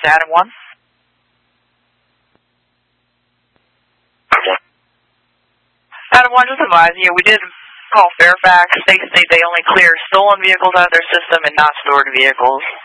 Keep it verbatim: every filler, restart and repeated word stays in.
to Adam one. Adam one, just advising you, we did call Fairfax. They say they only clear stolen vehicles out of their system and not stored vehicles.